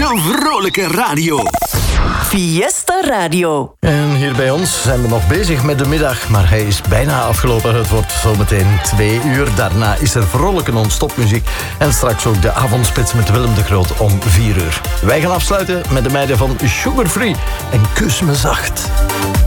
Heel vrolijke radio. Fiesta Radio. En hier bij ons zijn we nog bezig met de middag, maar hij is bijna afgelopen. Het wordt zometeen 2 uur. Daarna is er vrolijke non-stop muziek. En straks ook de avondspits met Willem de Groot om 4 uur. Wij gaan afsluiten met de meiden van Sugar Free. En kus me zacht.